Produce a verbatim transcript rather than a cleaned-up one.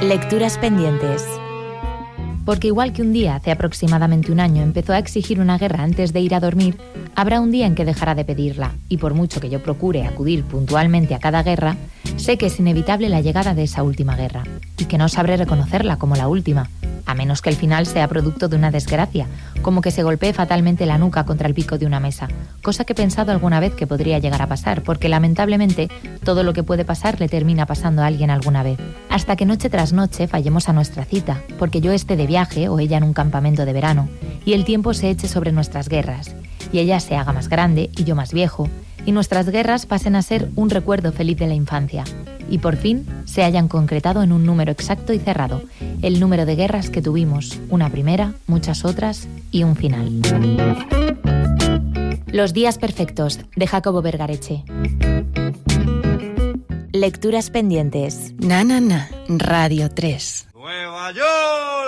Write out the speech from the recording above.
Lecturas pendientes. Porque igual que un día, hace aproximadamente un año, empezó a exigir una guerra antes de ir a dormir, habrá un día en que dejará de pedirla, y por mucho que yo procure acudir puntualmente a cada guerra, sé que es inevitable la llegada de esa última guerra, y que no sabré reconocerla como la última, a menos que el final sea producto de una desgracia, como que se golpee fatalmente la nuca contra el pico de una mesa, cosa que he pensado alguna vez que podría llegar a pasar, porque lamentablemente todo lo que puede pasar le termina pasando a alguien alguna vez. Hasta que noche tras noche fallemos a nuestra cita, porque yo esté de viaje o ella en un campamento de verano, y el tiempo se eche sobre nuestras guerras, y ella se haga más grande y yo más viejo, y nuestras guerras pasen a ser un recuerdo feliz de la infancia, y por fin se hayan concretado en un número exacto y cerrado, el número de guerras que tuvimos, una primera, muchas otras y un final. Los días perfectos, de Jacobo Vergareche. Lecturas pendientes. Na, na, na, Radio tres. ¡Nueva York!